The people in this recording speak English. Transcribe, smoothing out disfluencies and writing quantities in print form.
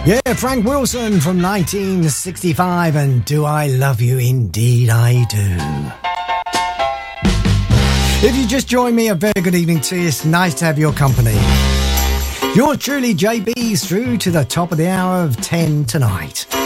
Yeah, Frank Wilson from 1965 and Do I Love You? Indeed I Do. If you just joined me, a very good evening to you. It's nice to have your company. Yours truly, JB's through to the top of the hour of 10 tonight.